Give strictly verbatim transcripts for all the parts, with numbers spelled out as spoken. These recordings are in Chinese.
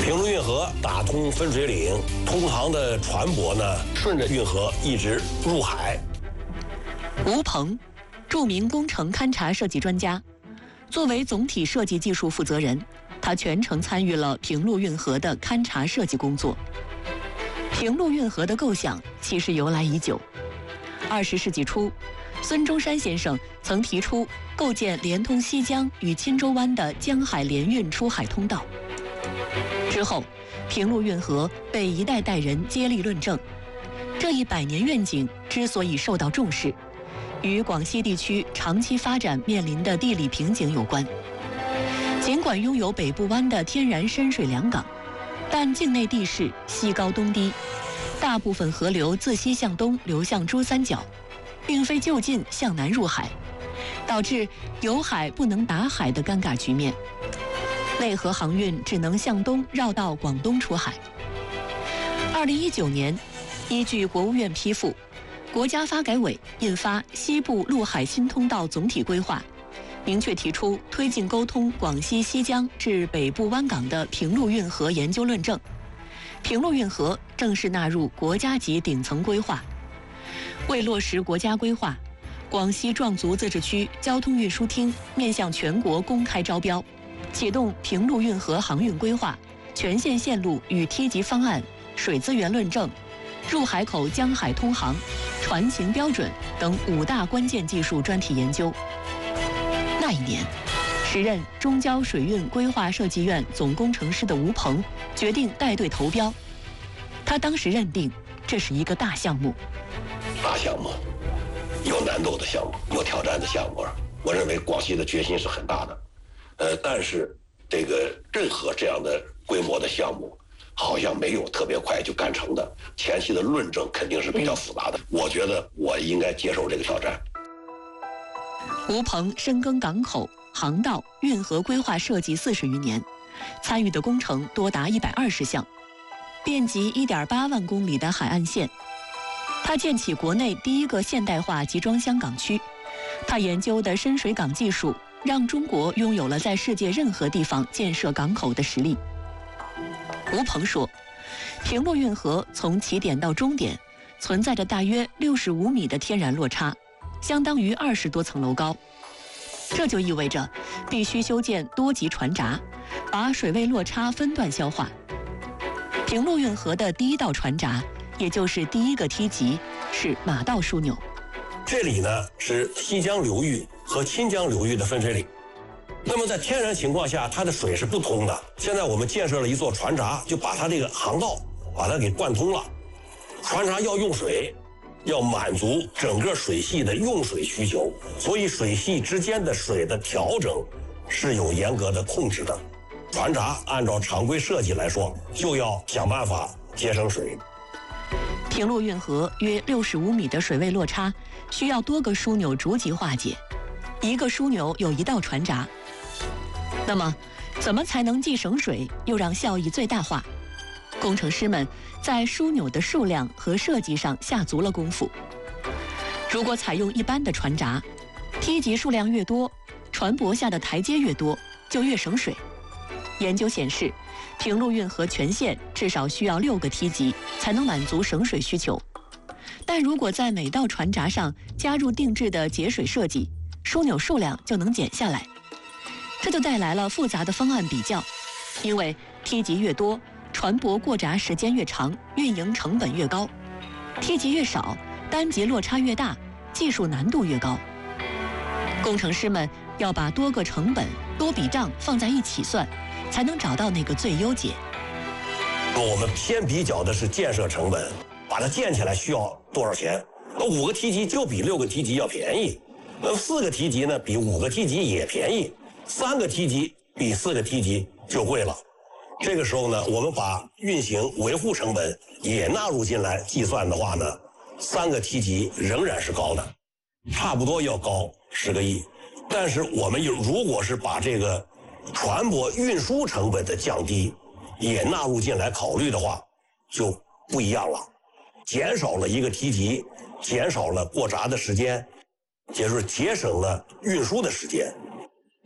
平陆运河打通分水岭，通航的船舶呢，顺着运河一直入海。 吴鹏，著名工程勘察设计专家，作为总体设计技术负责人，他全程参与了平陆运河的勘察设计工作。平陆运河的构想其实由来已久。二十世纪初，孙中山先生曾提出构建连通西江与钦州湾的江海联运出海通道。之后，平陆运河被一代代人接力论证。这一百年愿景之所以受到重视，与广西地区长期发展面临的地理瓶颈有关。尽管拥有北部湾的天然深水良港，但境内地势西高东低，大部分河流自西向东流向珠三角，并非就近向南入海，导致有海不能打海的尴尬局面。内河航运只能向东绕到广东出海。二零一九年，依据国务院批复，国家发改委印发《西部陆海新通道总体规划》，明确提出推进沟通广西西江至北部湾港的平陆运河研究论证，平陆运河正式纳入国家级顶层规划。为落实国家规划，广西壮族自治区交通运输厅面向全国公开招标，启动平陆运河航运规划、全线线路与梯级方案、水资源论证、入海口江海通航、船型标准等五大关键技术专题研究。那一年，时任中交水运规划设计院总工程师的吴鹏决定带队投标。他当时认定这是一个大项目， 大项目，有难度的项目，有挑战的项目。我认为广西的决心是很大的。呃，但是这个任何这样的规模的项目，好像没有特别快就干成的，前期的论证肯定是比较复杂的。我觉得我应该接受这个挑战。 吴鹏深耕港口、航道、运河规划设计四十余年，参与的工程多达一百二十项，遍及一点八万公里的海岸线。他建起国内第一个现代化集装箱港区，他研究的深水港技术，让中国拥有了在世界任何地方建设港口的实力。吴鹏说，平陆运河从起点到终点存在着大约六十五米的天然落差，相当于二十多层楼高。这就意味着必须修建多级船闸，把水位落差分段消化。平陆运河的第一道船闸，也就是第一个梯级，是马道枢纽。 这里呢是西江流域和钦江流域的分水岭。那么在天然情况下，它的水是不通的。现在我们建设了一座船闸，就把它这个航道把它给贯通了。船闸要用水，要满足整个水系的用水需求，所以水系之间的水的调整是有严格的控制的。船闸按照常规设计来说，就要想办法节省水。 平陆运河约六十五米的水位落差，需要多个枢纽逐级化解，一个枢纽有一道船闸。那么，怎么才能既省水又让效益最大化？工程师们在枢纽的数量和设计上下足了功夫。如果采用一般的船闸，梯级数量越多，船舶下的台阶越多，就越省水。研究显示，平陆运河全线至少需要六个梯级才能满足省水需求。但如果在每道船闸上加入定制的节水设计，枢纽数量就能减下来。这就带来了复杂的方案比较，因为梯级越多，船舶过闸时间越长，运营成本越高；梯级越少，单节落差越大，技术难度越高。工程师们要把多个成本、多笔账放在一起算，才能找到那个最优解。 我们先比较的是建设成本，把它建起来需要多少钱？那五个梯级就比六个梯级要便宜，那四个梯级呢比五个梯级也便宜，三个梯级比四个梯级就贵了。这个时候呢，我们把运行维护成本也纳入进来计算的话呢，三个梯级仍然是高的，差不多要高十个亿。但是我们如果是把这个船舶运输成本的降低也纳入进来考虑的话，就不一样了，减少了一个梯级，减少了过闸的时间，也就是节省了运输的时间。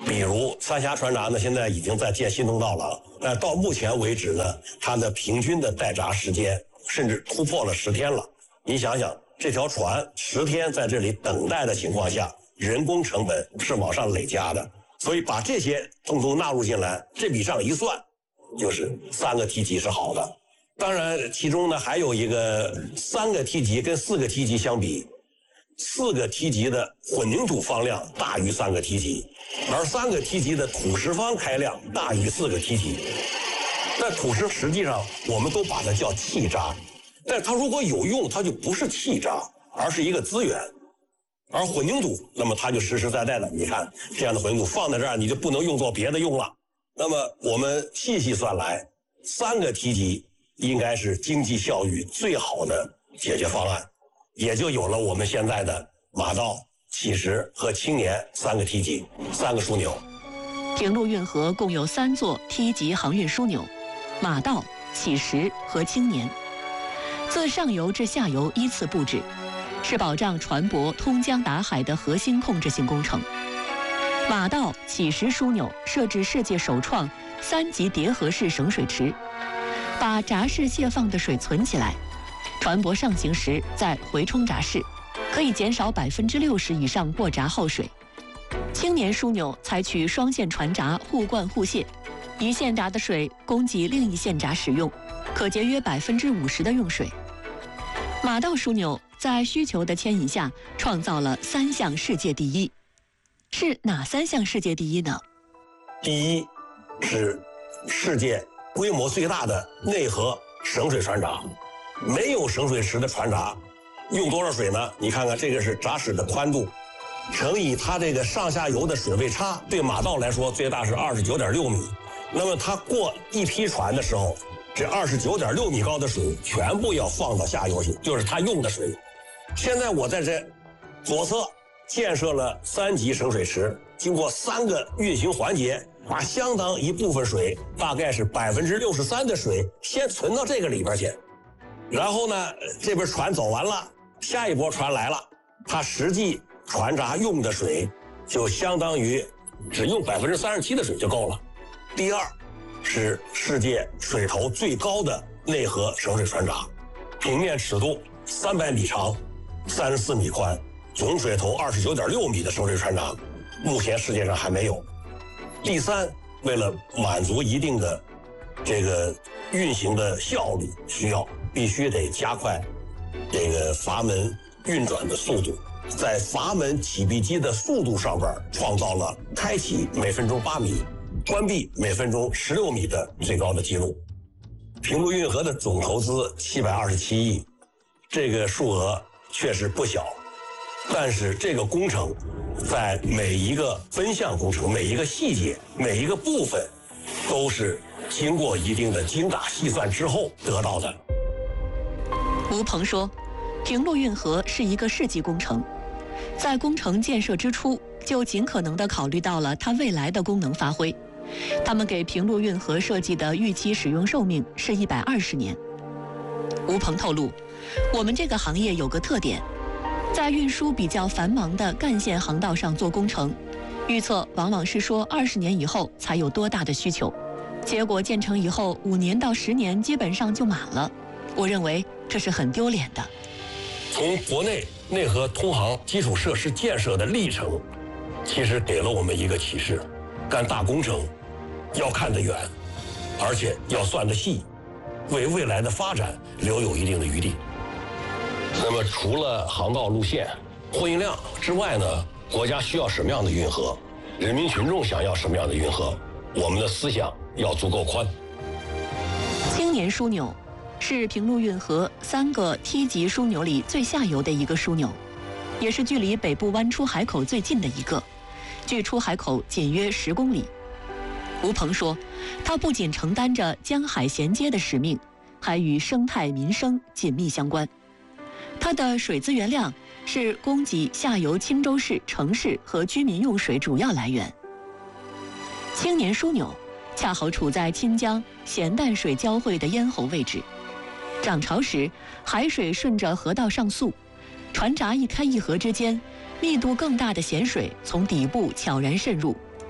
比如三峡船闸呢，现在已经在建新通道了，但到目前为止呢，它的平均的待闸时间甚至突破了十天了。你想想，这条船十天在这里等待的情况下，人工成本是往上累加的，所以把这些通通纳入进来，这笔账一算，就是三个梯级是好的。当然，其中呢还有一个三个梯级跟四个梯级相比，四个梯级的混凝土方量大于三个梯级，而三个梯级的土石方开量大于四个梯级。但土石实际上我们都把它叫气闸，但它如果有用，它就不是气闸，而是一个资源。而混凝土，那么它就实实在在的，你看这样的混凝土放在这儿，你就不能用作别的用了。那么我们细细算来，三个梯级应该是经济效益最好的解决方案，也就有了我们现在的马道、启石和青年三个梯级，三个枢纽。 平陆运河共有三座梯级航运枢纽：马道、启石和青年，自上游至下游依次布置，是保障船舶通江达海的核心控制性工程。马道、启石枢纽设置世界首创三级叠合式省水池，把闸室泄放的水存起来，船舶上行时再回冲闸室，可以减少百分之六十以上过闸耗水。青年枢纽采取双线船闸互灌互泄，一线闸的水供给另一线闸使用，可节约百分之五十的用水。马道枢纽在需求的牵引下，创造了三项世界第一。是哪三项世界第一呢？ 第一是世界规模最大的内河省水船闸，没有省水池的船闸用多少水呢？你看看这个是闸室的宽度，乘以它这个上下游的水位差，对马道来说最大是二十九点六米。那么它过一批船的时候，这二十九点六米高的水全部要放到下游去，就是它用的水。现在我在这左侧建设了三级省水池，经过三个运行环节，把相当一部分水，大概是百分之六十三的水，先存到这个里边去。然后呢，这边船走完了，下一波船来了，它实际船闸用的水就相当于只用百分之三十七的水就够了。第二是世界水头最高的内河省水船闸，平面尺度三百米长，三十四米宽，总水头二十九点六米的省水船闸，目前世界上还没有。第三，为了满足一定的这个运行的效率需要，必须得加快这个阀门运转的速度，在阀门启闭机的速度上边创造了开启每分钟八米，关闭每分钟十六米的最高的记录。平陆运河的总投资七百二十七亿，这个数额确实不小，但是这个工程在每一个分项工程、每一个细节、每一个部分，都是经过一定的精打细算之后得到的。 吴鹏说，平陆运河是一个世纪工程，在工程建设之初就尽可能地考虑到了它未来的功能发挥。他们给平陆运河设计的预期使用寿命是一百二十年。吴鹏透露，我们这个行业有个特点，在运输比较繁忙的干线航道上做工程，预测往往是说二十年以后才有多大的需求，结果建成以后五年到十年基本上就满了。我认为这是很丢脸的。 从国内内河通航基础设施建设的历程，其实给了我们一个启示：干大工程要看得远，而且要算得细，为未来的发展留有一定的余地。那么除了航道路线、货运量之外呢，国家需要什么样的运河，人民群众想要什么样的运河，我们的思想要足够宽。 青年枢纽是平陆运河三个梯级枢纽里最下游的一个枢纽，也是距离北部湾出海口最近的一个，距出海口仅约十公里。吴鹏说，它不仅承担着江海衔接的使命，还与生态民生紧密相关。它的水资源量是供给下游青州市城市和居民用水主要来源。青年枢纽恰好处在清江咸淡水交汇的咽喉位置，涨潮时海水顺着河道上溯，船闸一开一合之间，密度更大的咸水从底部悄然渗入，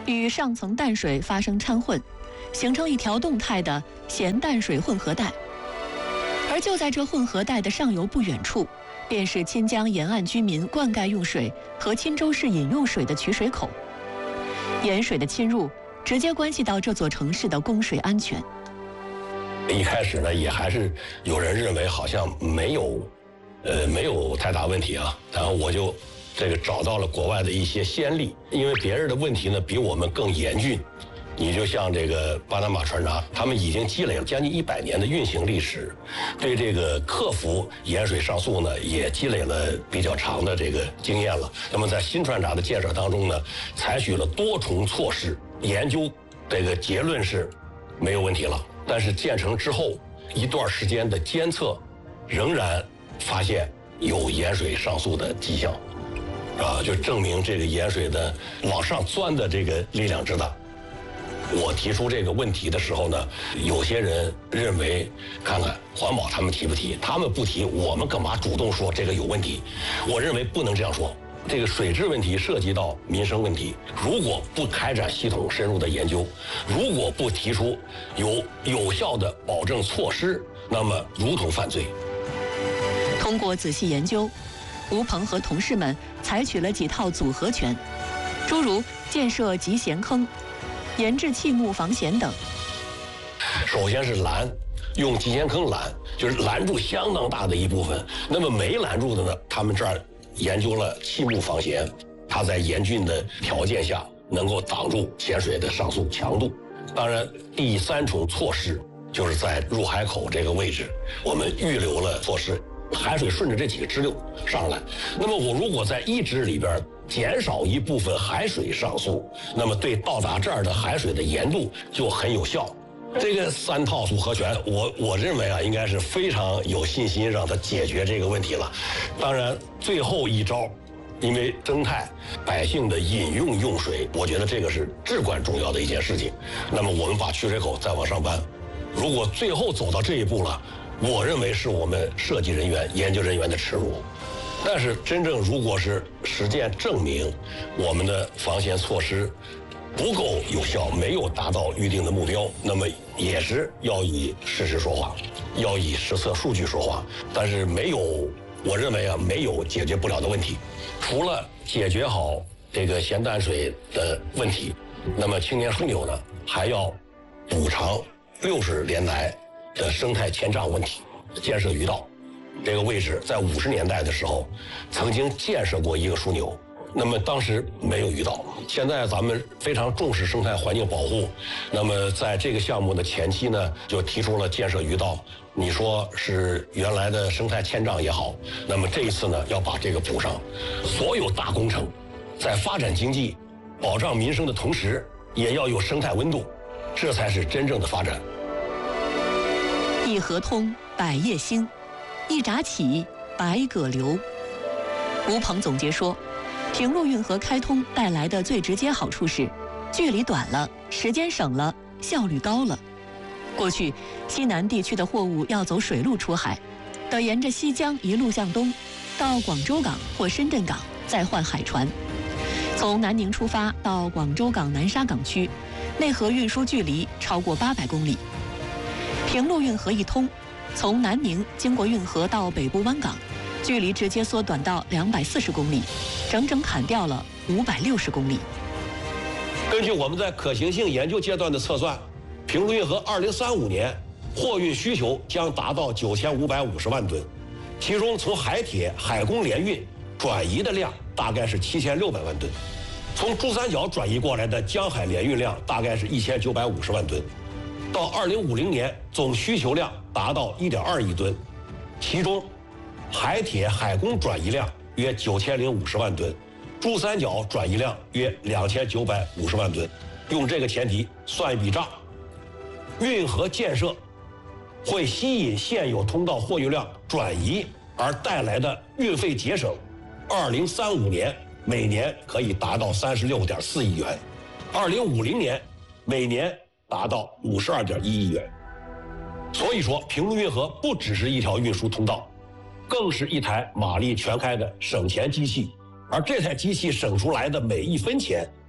与上层淡水发生掺混，形成一条动态的咸淡水混合带。而就在这混合带的上游不远处，便是钦江沿岸居民灌溉用水和钦州市饮用水的取水口。盐水的侵入直接关系到这座城市的供水安全。 一开始呢，也还是有人认为好像没有，呃，没有太大问题啊。然后我就这个找到了国外的一些先例，因为别人的问题呢比我们更严峻。你就像这个巴拿马船闸，他们已经积累了将近一百年的运行历史，对这个克服盐水上诉呢，也积累了比较长的这个经验了。那么在新船闸的建设当中呢，采取了多重措施，研究这个结论是没有问题了。但是建成之后一段时间的监测，仍然发现有盐水上诉的迹象，啊，就证明这个盐水的往上钻的这个力量之大。我提出这个问题的时候呢，有些人认为，看看环保他们提不提，他们不提，我们干嘛主动说这个有问题？我认为不能这样说。这个水质问题涉及到民生问题，如果不开展系统深入的研究，如果不提出有有效的保证措施，那么如同犯罪。 通过仔细研究，吴鹏和同事们采取了几套组合拳，诸如建设集咸坑、研制弃牧防咸等。 首先是拦，用集咸坑拦，就是拦住相当大的一部分。那么没拦住的呢，他们这儿研究了弃牧防咸，它在严峻的条件下能够挡住咸水的上诉强度。当然，第三重措施就是在入海口这个位置，我们预留了措施，海水顺着这几个支流上来。那么我如果在一支里边减少一部分海水上诉，那么对到达这儿的海水的盐度就很有效。这个三套组合拳，我我认为啊，应该是非常有信心让它解决这个问题了。当然，最后一招，因为生态百姓的饮用用水，我觉得这个是至关重要的一件事情。那么我们把取水口再往上搬，如果最后走到这一步了，我认为是我们设计人员、研究人员的耻辱。但是真正如果是实践证明我们的防咸措施不够有效，没有达到预定的目标，那么也是要以事实说话，要以实测数据说话。但是没有，我认为啊，没有解决不了的问题。除了解决好这个咸淡水的问题，那么青年枢纽呢，还要补偿六十年来的生态欠账问题。建设鱼道这个位置，在五十年代的时候，曾经建设过一个枢纽。那么当时没有鱼道，现在咱们非常重视生态环境保护，那么在这个项目的前期呢，就提出了建设鱼道。你说是原来的生态欠账也好，那么这一次呢，要把这个补上。所有大工程，在发展经济、保障民生的同时，也要有生态温度，这才是真正的发展。 一河通，百业兴；一闸起，百舸流。吴鹏总结说，平陆运河开通带来的最直接好处是，距离短了，时间省了，效率高了。过去，西南地区的货物要走水路出海，得沿着西江一路向东，到广州港或深圳港，再换海船。从南宁出发到广州港南沙港区，内河运输距离超过八百公里。平陆运河一通，从南宁经过运河到北部湾港，距离直接缩短到两百四十公里，整整砍掉了五百六十公里。 根据我们在可行性研究阶段的测算，平陆运河二零三五年货运需求将达到九千五百五十万吨，其中从海铁、海工联运转移的量大概是七千六百万吨，从珠三角转移过来的江海联运量大概是一千九百五十万吨。到二零五零年，总需求量达到一点二亿吨，其中海铁、海工转移量约九千零五十万吨，珠三角转移量约两千九百五十万吨。用这个前提算一笔账，运河建设会吸引现有通道货运量转移而带来的运费节省，二零三五年每年可以达到三十六点四亿元，二零五零年每年达到五十二点一亿元。所以说，平陆运河不只是一条运输通道，更是一台马力全开的省钱机器。而这台机器省出来的每一分钱，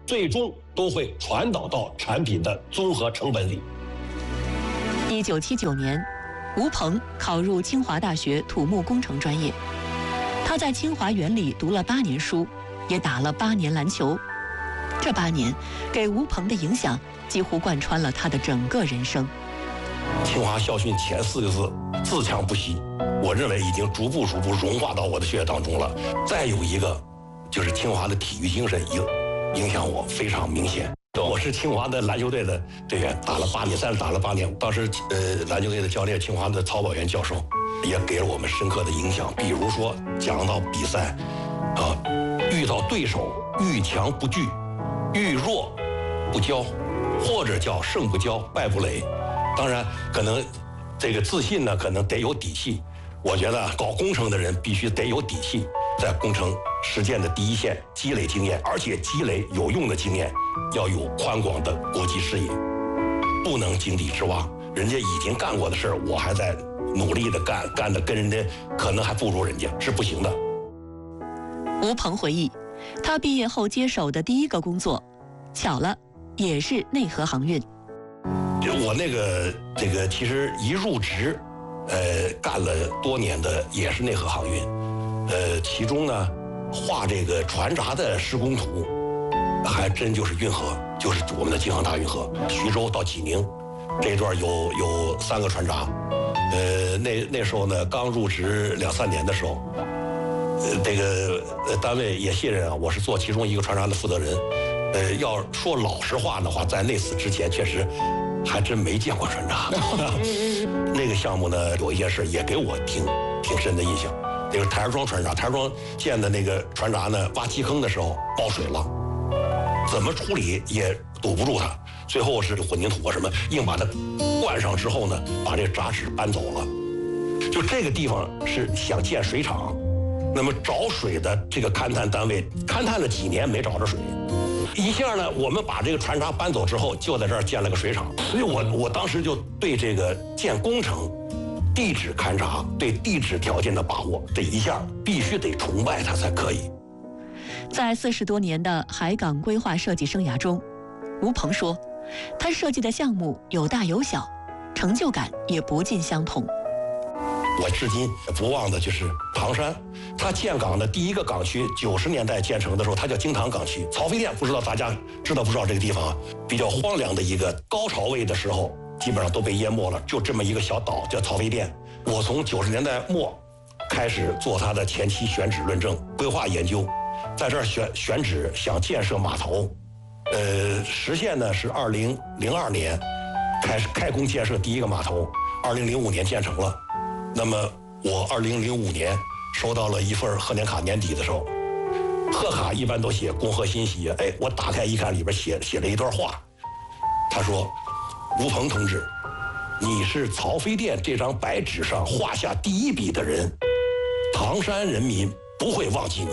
最终都会传导到产品的综合成本里。 一九七九年，吴鹏考入清华大学土木工程专业。他在清华园里读了八年书，也打了八年篮球。这八年给吴鹏的影响几乎贯穿了他的整个人生。 清华校训前四个字自强不息，我认为已经逐步逐步融化到我的血液当中了。再有一个就是清华的体育精神影影响我非常明显。我是清华的篮球队的队员，打了八年，在那打了八年。当时呃，篮球队的教练清华的曹宝元教授也给了我们深刻的影响。比如说讲到比赛啊，遇到对手遇强不惧，遇弱不骄，或者叫胜不骄，败不馁。当然，可能这个自信呢，可能得有底气。我觉得搞工程的人必须得有底气，在工程实践的第一线积累经验，而且积累有用的经验，要有宽广的国际视野，不能井底之蛙。人家已经干过的事儿，我还在努力的干，干的跟人家可能还不如人家，是不行的。 吴鹏回忆，他毕业后接手的第一个工作，巧了，也是内河航运。 我那个这个其实一入职，呃，干了多年的也是内河航运，呃，其中呢，画这个船闸的施工图，还真就是运河，就是我们的京杭大运河，徐州到济宁这一段有有三个船闸，呃，那那时候呢，刚入职两三年的时候，呃，这个单位也信任啊，我是做其中一个船闸的负责人，呃，要说老实话的话，在那次之前确实。还真没见过船闸。那个项目呢，有一件事也给我挺挺深的印象。那个台儿庄船闸，台儿庄建的那个船闸呢，挖基坑的时候爆水了，怎么处理也堵不住它。最后是混凝土啊什么，硬把它灌上之后呢，把这个闸齿搬走了。就这个地方是想建水厂，那么找水的这个勘探单位勘探了几年没找着水。一下呢，我们把这个船闸搬走之后，就在这儿建了个水厂。所以我我当时就对这个建工程、地质勘察、对地质条件的把握，这一下必须得崇拜它才可以。 在四十多年的海港规划设计生涯中，吴鹏说，他设计的项目有大有小，成就感也不尽相同。 我至今不忘的就是唐山，它建港的第一个港区，九十年代建成的时候，它叫京塘港区。曹妃甸不知道大家知道不知道这个地方啊？比较荒凉的一个，高潮位的时候基本上都被淹没了，就这么一个小岛叫曹妃甸。我从九十年代末开始做它的前期选址论证、规划研究，在这儿选选址想建设码头，呃，实现呢是二零零二年开始开工建设第一个码头，二零零五年建成了。那么我二零零五年收到了一份贺年卡，年底的时候，贺卡一般都写恭贺欣喜，哎，我打开一看，里边写写了一段话，他说：“吴鹏同志，你是曹妃甸这张白纸上画下第一笔的人，唐山人民不会忘记你。”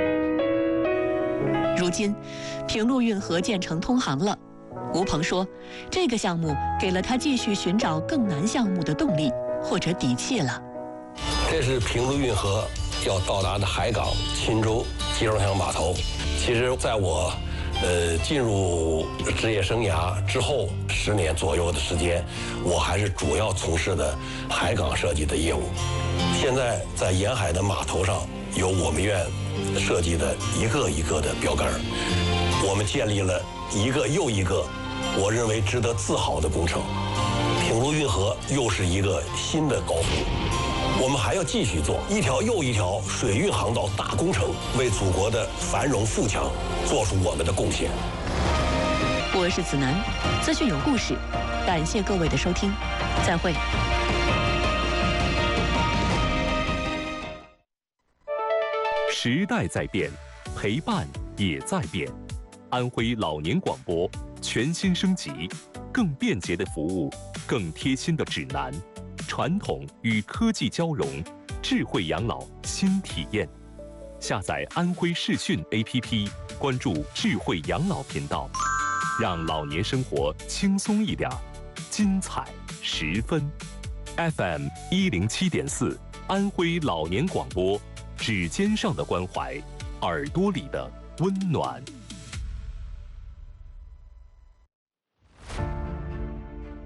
如今，平陆运河建成通航了，吴鹏说，这个项目给了他继续寻找更难项目的动力或者底气了。 这是平陆运河要到达的海港钦州集装箱码头。其实在我呃进入职业生涯之后十年左右的时间，我还是主要从事的海港设计的业务。现在在沿海的码头上有我们院设计的一个一个的标杆，我们建立了一个又一个我认为值得自豪的工程。平陆运河又是一个新的高峰，我们还要继续做一条又一条水运航道大工程，为祖国的繁荣富强做出我们的贡献。 我是子楠，资讯有故事，感谢各位的收听，再会。 时代在变，陪伴也在变。安徽老年广播全新升级，更便捷的服务，更贴心的指南，传统与科技交融，智慧养老新体验。下载安徽视讯 A P P， 关注智慧养老频道，让老年生活轻松一点，精彩十分。F M 一零七点四，安徽老年广播，指尖上的关怀，耳朵里的温暖。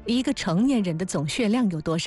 一个成年人的总血量有多少？